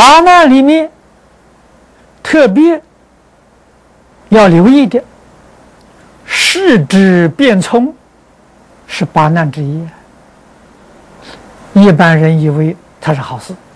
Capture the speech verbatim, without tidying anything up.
八难里面特别要留意的，视之变聪是八难之一。一般人以为它是好事。